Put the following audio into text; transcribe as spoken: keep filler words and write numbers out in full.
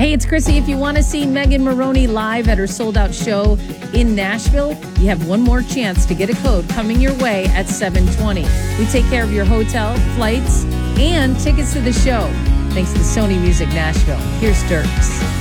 Hey, it's Chrissy. If you want to see Megan Moroney live at her sold-out show in Nashville, you have one more chance to get a code coming your way at seven twenty. We take care of your hotel, flights, and tickets to the show. Thanks to Sony Music Nashville. Here's Dirks.